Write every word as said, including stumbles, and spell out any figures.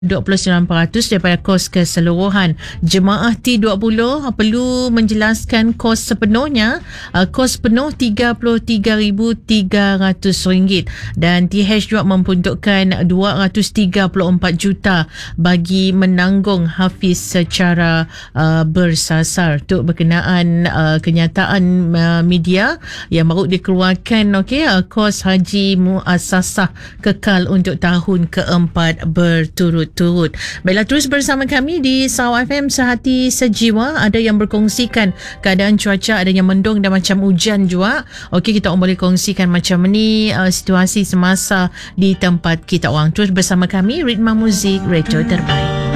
dua puluh sembilan peratus daripada kos keseluruhan. Jemaah T dua puluh perlu menjelaskan kos sepenuhnya. Kos penuh tiga puluh tiga ribu tiga ratus ringgit dan T H juga memperuntukkan dua ratus tiga puluh empat juta bagi menanggung Hafiz secara uh, bersasar. Untuk berkenaan uh, kenyataan uh, media yang baru dikeluarkan, okey, uh, kos haji muassasah kekal untuk tahun keempat berturut turut. Baiklah, terus bersama kami di Sarawak F M Sehati Sejiwa. Ada yang berkongsikan keadaan cuaca, ada yang mendung dan macam hujan juga. Okey, kita orang boleh kongsikan macam ni uh, situasi semasa di tempat kita orang. Terus bersama kami, Ritma Muzik, Radio Terbaik.